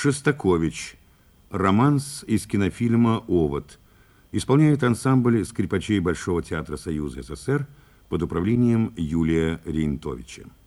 Шостакович. Романс из кинофильма «Овод». Исполняет ансамбль скрипачей Большого театра Союза СССР под управлением Юлия Рейнтовича.